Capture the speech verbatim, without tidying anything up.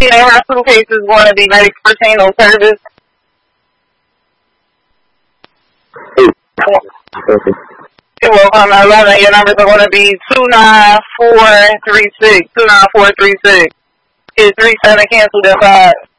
Yeah, my suitcase is going to be medics pertaining service. It will come at eleven. Your numbers are going to be two nine four three six. two nine four three six. Is three seven canceled at five.